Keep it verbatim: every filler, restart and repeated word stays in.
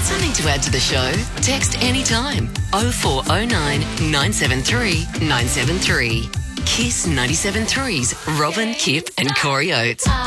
Something to add to the show? Text anytime. oh four oh nine, nine seven three, nine seven three. Kiss ninety-seven three's Robin, Kip and Corey Oates.